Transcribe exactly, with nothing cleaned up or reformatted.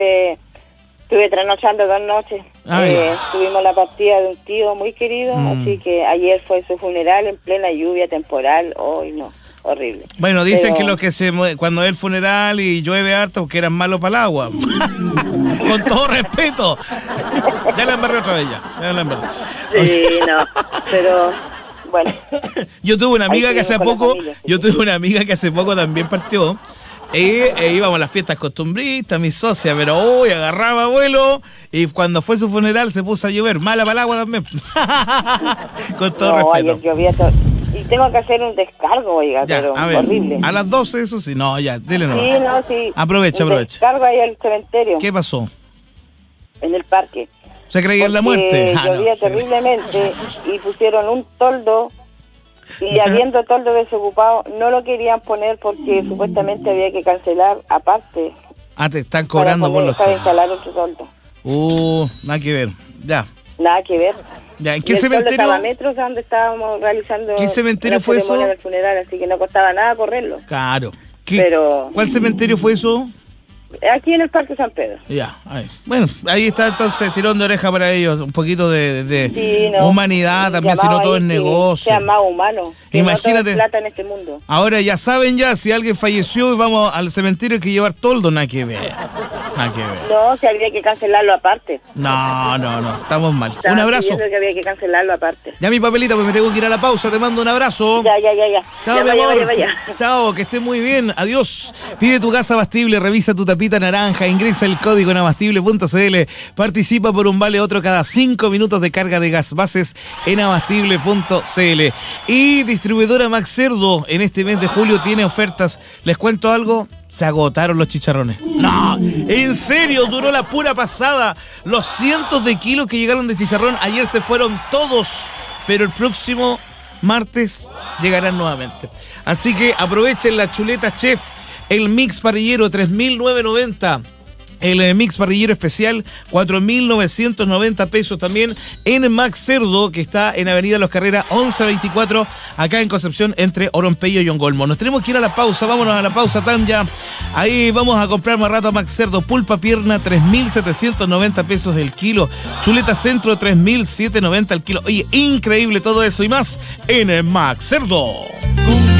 Eh, estuve trasnochando dos noches. Ah, eh, tuvimos la partida de un tío muy querido, mm. así que ayer fue su funeral en plena lluvia temporal. Hoy no, horrible. Bueno, dicen Pero... que los que se cuando es el funeral y llueve harto, que eran malos para el agua. Con todo respeto. Ya la embarré otra vez ya. ya la embarré. Sí, no, pero bueno. Yo tuve una amiga que hace poco, yo tuve una amiga que hace poco también partió. Y e íbamos a las fiestas costumbristas, mi socia, pero hoy agarraba vuelo y cuando fue su funeral se puso a llover, mala para el agua también. Con todo no, respeto. Ayer llovía todo. Y tengo que hacer un descargo, oiga, ya, pero a ver, horrible. A las doce, eso sí, no, ya, dile no. Sí, no, sí. Aprovecha, un aprovecha. Descargo ahí al cementerio. ¿Qué pasó? En el parque. ¿Se creía en la muerte? Ah, llovía no, terriblemente sí. Y pusieron un toldo. Y ¿Ya? habiendo toldo desocupado, no lo querían poner porque supuestamente había que cancelar aparte. Ah, te están cobrando poner, por los para instalar otro toldo. Uh, nada que ver, ya. Nada que ver. Ya, ¿en qué y cementerio? Estaba a metros de donde estábamos realizando ¿Qué cementerio la fue ceremonia eso? del funeral, así que no costaba nada correrlo. Claro. ¿Qué, Pero... ¿Cuál cementerio fue eso? Aquí en el Parque San Pedro. Ya, ahí. Bueno, ahí está entonces tirón de oreja para ellos, un poquito de, de sí, no, humanidad también, si no todo es negocio. Sea más humano. Imagínate. No todo es plata en este mundo. Ahora ya saben ya, si alguien falleció y vamos al cementerio hay que llevar toldo, nada que ver. Nada que ver. No, si había que cancelarlo aparte. No, no, no, estamos mal. Estaba un abrazo. que había que cancelarlo aparte. Ya mi papelita, pues me tengo que ir a la pausa, te mando un abrazo. Ya, ya, ya, ya. Chao, ya, mi vaya, amor. vaya, vaya. Chao, que estés muy bien. Adiós. Pide tu gas abastible, revisa tu tapita naranja, ingresa el código en abastible punto c l, participa por un vale otro cada cinco minutos de carga de gas bases en abastible punto c l. Y distribuidora Max Cerdo en este mes de julio tiene ofertas. ¿Les cuento algo? Se agotaron los chicharrones. No, en serio, duró la pura pasada. Los cientos de kilos que llegaron de chicharrón ayer se fueron todos, pero el próximo martes llegarán nuevamente. Así que aprovechen la chuleta chef, el mix parrillero tres mil novecientos noventa. El mix parrillero especial, cuatro mil novecientos noventa pesos también en Max Cerdo, que está en Avenida Los Carreras once veinticuatro, acá en Concepción, entre Oronpello y Ongolmo. Nos tenemos que ir a la pausa, vámonos a la pausa, Tanya. Ahí vamos a comprar más rato a Max Cerdo. Pulpa pierna, tres mil setecientos noventa pesos el kilo. Chuleta centro, tres mil setecientos noventa el kilo. Oye, increíble todo eso y más en Max Cerdo.